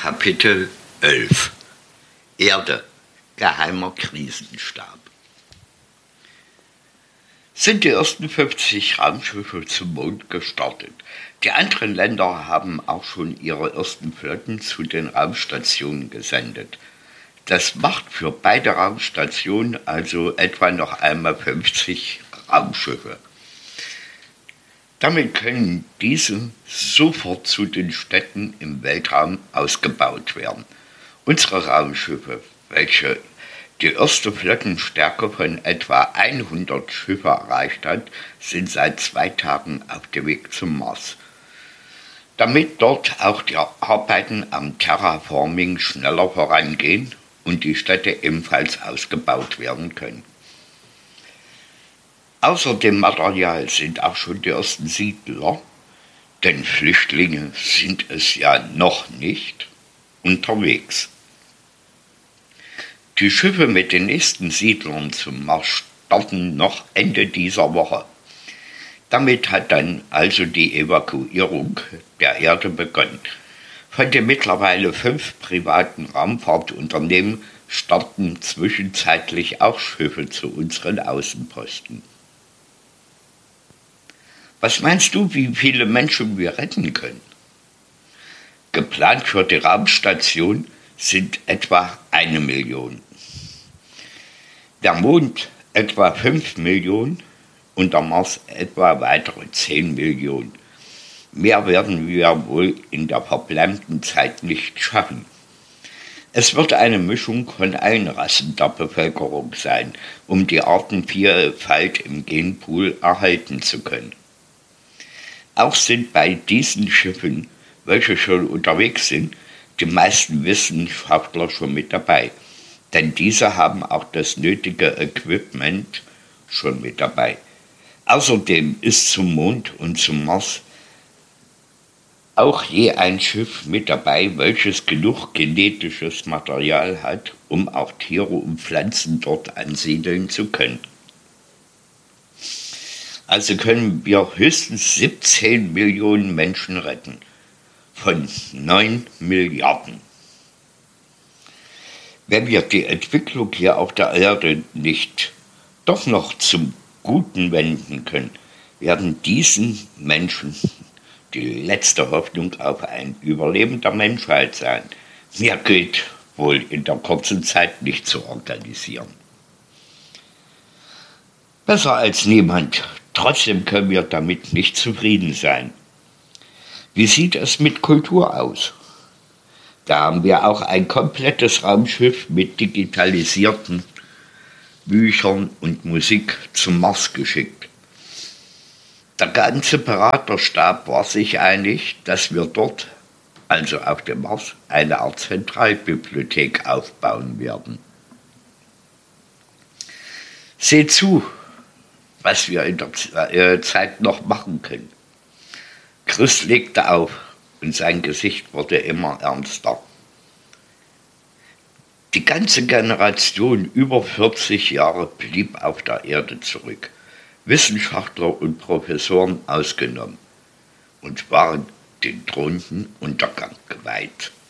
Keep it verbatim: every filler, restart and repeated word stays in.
Kapitel elf Erde, geheimer Krisenstab. Sind die ersten fünfzig Raumschiffe zum Mond gestartet. Die anderen Länder haben auch schon ihre ersten Flotten zu den Raumstationen gesendet. Das macht für beide Raumstationen also etwa noch einmal fünfzig Raumschiffe. Damit können diese sofort zu den Städten im Weltraum ausgebaut werden. Unsere Raumschiffe, welche die erste Flottenstärke von etwa hundert Schiffe erreicht hat, sind seit zwei Tagen auf dem Weg zum Mars. Damit dort auch die Arbeiten am Terraforming schneller vorangehen und die Städte ebenfalls ausgebaut werden können. Außer dem Material sind auch schon die ersten Siedler, denn Flüchtlinge sind es ja noch nicht, unterwegs. Die Schiffe mit den nächsten Siedlern zum Mars starten noch Ende dieser Woche. Damit hat dann also die Evakuierung der Erde begonnen. Von den mittlerweile fünf privaten Raumfahrtunternehmen starten zwischenzeitlich auch Schiffe zu unseren Außenposten. Was meinst du, wie viele Menschen wir retten können? Geplant für die Raumstation sind etwa eine Million. Der Mond etwa fünf Millionen und der Mars etwa weitere zehn Millionen. Mehr werden wir wohl in der verbleibenden Zeit nicht schaffen. Es wird eine Mischung von allen Rassen der Bevölkerung sein, um die Artenvielfalt im Genpool erhalten zu können. Auch sind bei diesen Schiffen, welche schon unterwegs sind, die meisten Wissenschaftler schon mit dabei, denn diese haben auch das nötige Equipment schon mit dabei. Außerdem ist zum Mond und zum Mars auch je ein Schiff mit dabei, welches genug genetisches Material hat, um auch Tiere und Pflanzen dort ansiedeln zu können. Also können wir höchstens siebzehn Millionen Menschen retten, von neun Milliarden. Wenn wir die Entwicklung hier auf der Erde nicht doch noch zum Guten wenden können, werden diesen Menschen die letzte Hoffnung auf ein Überleben der Menschheit sein. Mehr gilt wohl in der kurzen Zeit nicht zu organisieren. Besser als niemand. Trotzdem können wir damit nicht zufrieden sein. Wie sieht es mit Kultur aus? Da haben wir auch ein komplettes Raumschiff mit digitalisierten Büchern und Musik zum Mars geschickt. Der ganze Beraterstab war sich einig, dass wir dort, also auf dem Mars, eine Art Zentralbibliothek aufbauen werden. Seht zu, was wir in der Zeit noch machen können. Chris legte auf und sein Gesicht wurde immer ernster. Die ganze Generation über vierzig Jahre blieb auf der Erde zurück, Wissenschaftler und Professoren ausgenommen, und waren dem drohenden Untergang geweiht.